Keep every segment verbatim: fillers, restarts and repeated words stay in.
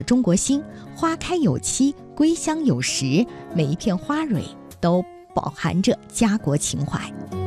中国心，花开有期，归乡有时，每一片花蕊都饱含着家国情怀。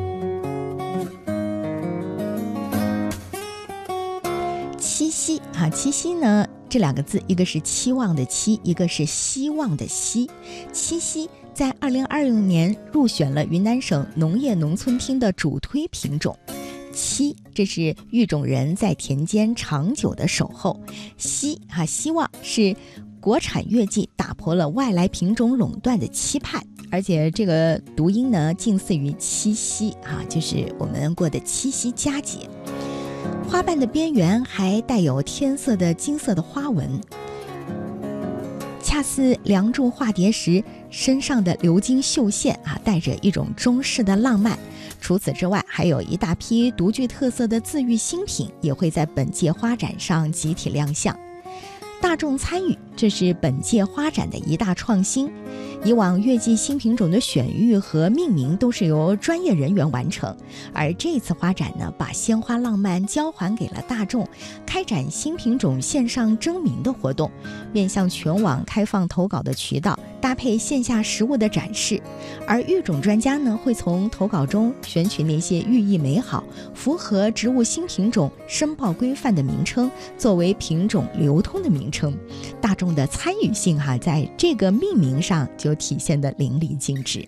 七夕啊，七夕呢，这两个字，一个是期望的期，一个是希望的希。七夕在二零二六年入选了云南省农业农村厅的主推品种。期，这是育种人在田间长久的守候；希啊，希望是国产月季打破了外来品种垄断的期盼。而且这个读音呢，近似于七夕啊，就是我们过的七夕佳节。花瓣的边缘还带有天色的金色的花纹，恰似梁祝化蝶时身上的鎏金绣线啊，带着一种中式的浪漫。除此之外，还有一大批独具特色的自育新品也会在本届花展上集体亮相。大众参与，这是本届花展的一大创新。以往月季新品种的选育和命名都是由专业人员完成，而这次花展呢，把鲜花浪漫交还给了大众，开展新品种线上征名的活动，面向全网开放投稿的渠道，搭配线下实物的展示。而育种专家呢，会从投稿中选取那些寓意美好、符合植物新品种申报规范的名称，作为品种流通的名称。大众的参与性哈、啊，在这个命名上就体现得淋漓尽致。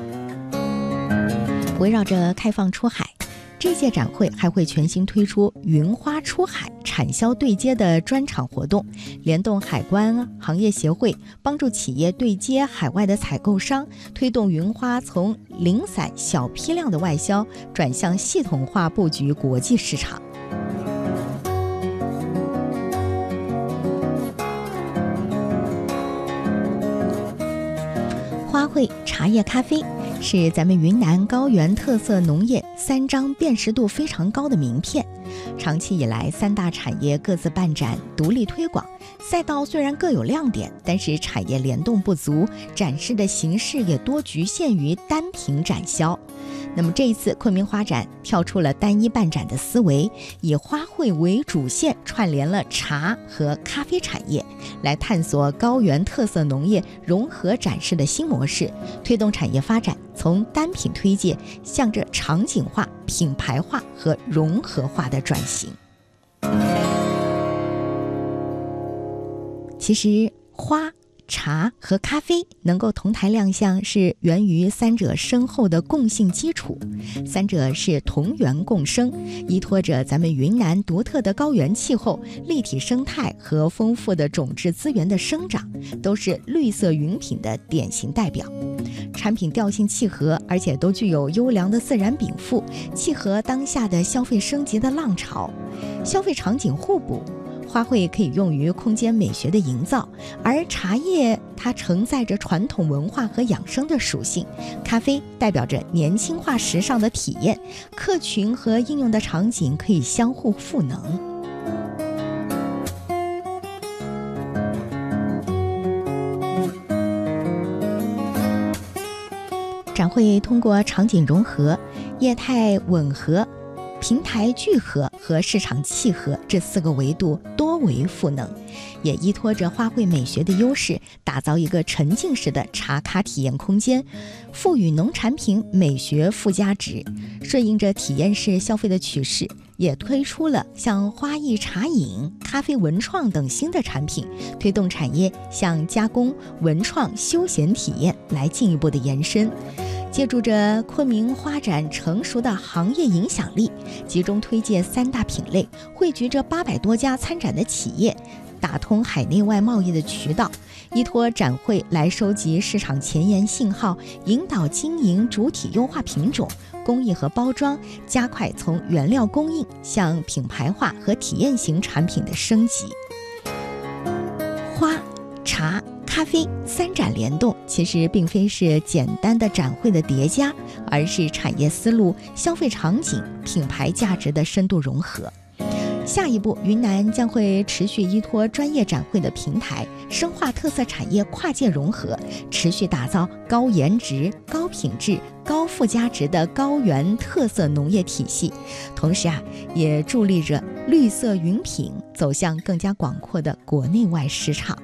围绕着开放出海，这届展会还会全新推出云花出海产销对接的专场活动，联动海关行业协会，帮助企业对接海外的采购商，推动云花从零散小批量的外销转向系统化布局国际市场。花卉、茶叶、咖啡是咱们云南高原特色农业三张辨识度非常高的名片。长期以来，三大产业各自办展，独立推广。赛道虽然各有亮点，但是产业联动不足，展示的形式也多局限于单品展销。那么这一次昆明花展跳出了单一办展的思维，以花卉为主线，串联了茶和咖啡产业，来探索高原特色农业融合展示的新模式，推动产业发展从单品推介向着场景化、品牌化和融合化的转型。其实花、茶和咖啡能够同台亮相，是源于三者深厚的共性基础。三者是同源共生，依托着咱们云南独特的高原气候、立体生态和丰富的种质资源的生长，都是绿色云品的典型代表。产品调性契合，而且都具有优良的自然禀赋，契合当下的消费升级的浪潮，消费场景互补。花卉可以用于空间美学的营造，而茶叶它承载着传统文化和养生的属性，咖啡代表着年轻化时尚的体验，客群和应用的场景可以相互赋能。展会通过场景融合、业态吻合、平台聚合和市场契合这四个维度多维赋能，也依托着花卉美学的优势，打造一个沉浸式的茶咖体验空间，赋予农产品美学附加值。顺应着体验式消费的趋势，也推出了像花艺茶饮、咖啡文创等新的产品，推动产业向加工、文创、休闲体验来进一步的延伸。借助着昆明花展成熟的行业影响力，集中推介三大品类，汇聚着八百多家参展的企业，打通海内外贸易的渠道，依托展会来收集市场前沿信号，引导经营主体优化品种、工艺和包装，加快从原料供应向品牌化和体验型产品的升级。花、茶、咖啡三展联动，其实并非是简单的展会的叠加，而是产业思路、消费场景、品牌价值的深度融合。下一步，云南将会持续依托专业展会的平台，深化特色产业跨界融合，持续打造高颜值、高品质、高附加值的高原特色农业体系。同时啊，也助力着绿色云品走向更加广阔的国内外市场。